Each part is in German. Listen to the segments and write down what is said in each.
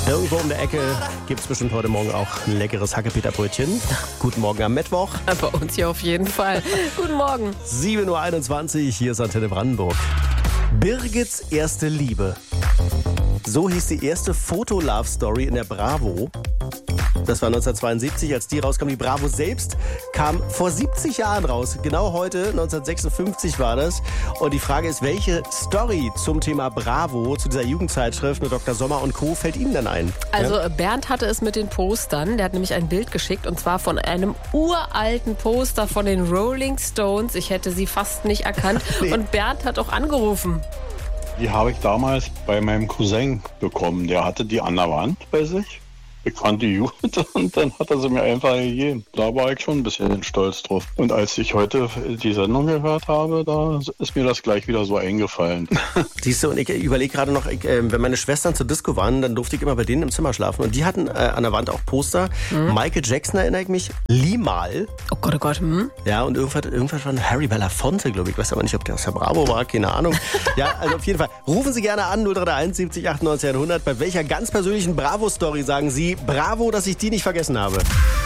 Irgendwo um der Ecke gibt es bestimmt heute Morgen auch ein leckeres Hackepeterbrötchen. Guten Morgen am Mittwoch. Bei uns hier auf jeden Fall. Guten Morgen. 7.21 Uhr, hier ist Antenne Brandenburg. Birgits erste Liebe. So hieß die erste Foto-Love-Story in der Bravo. Das war 1972, als die rauskam. Die Bravo selbst kam vor 70 Jahren raus. Genau heute, 1956 war das. Und die Frage ist, welche Story zum Thema Bravo, zu dieser Jugendzeitschrift mit Dr. Sommer und Co. fällt Ihnen denn ein? Also Bernd hatte es mit den Postern. Der hat nämlich ein Bild geschickt und zwar von einem uralten Poster von den Rolling Stones. Ich hätte sie fast nicht erkannt. Nee. Und Bernd hat auch angerufen. Die habe ich damals bei meinem Cousin bekommen. Der hatte die an der Wand bei sich. Ich fand die gut und dann hat er sie mir einfach gegeben. Da war ich schon ein bisschen stolz drauf. Und als ich heute die Sendung gehört habe, da ist mir das gleich wieder so eingefallen. Siehst du, und ich überlege gerade noch, wenn meine Schwestern zur Disco waren, dann durfte ich immer bei denen im Zimmer schlafen. Und die hatten an der Wand auch Poster. Michael Jackson erinnere ich mich. Limal. Oh Gott, oh Gott. Ja, und irgendwas von Harry Belafonte, glaube ich. Ich weiß aber nicht, ob der aus der Bravo war, keine Ahnung. Ja, also auf jeden Fall. Rufen Sie gerne an, 0331 70 98 100. Bei welcher ganz persönlichen Bravo-Story sagen Sie, bravo, dass ich die nicht vergessen habe.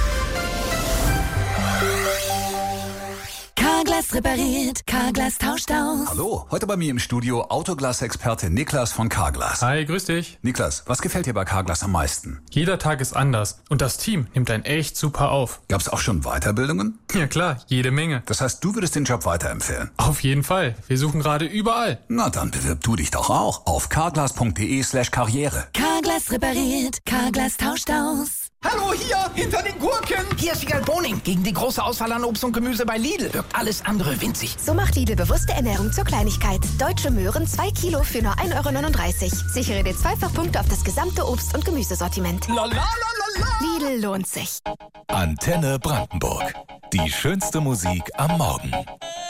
Carglass repariert, Carglass tauscht aus. Hallo, heute bei mir im Studio Autoglas-Experte Niklas von Carglass. Hi, grüß dich. Niklas, was gefällt dir bei Carglass am meisten? Jeder Tag ist anders und das Team nimmt einen echt super auf. Gab's auch schon Weiterbildungen? Ja klar, jede Menge. Das heißt, du würdest den Job weiterempfehlen? Auf jeden Fall. Wir suchen gerade überall. Na, dann bewirb du dich doch auch auf carglass.de/karriere. Carglass repariert, Carglass tauscht aus. Hallo, hier, hinter den Gurken. Hier ist Wiegald Boning. Gegen die große Auswahl an Obst und Gemüse bei Lidl wirkt alles andere winzig. So macht Lidl bewusste Ernährung zur Kleinigkeit. Deutsche Möhren 2 Kilo für nur 1,39 €. Sichere dir Zweifachpunkte auf das gesamte Obst- und Gemüsesortiment. La, la, la, la, la. Lidl lohnt sich. Antenne Brandenburg. Die schönste Musik am Morgen.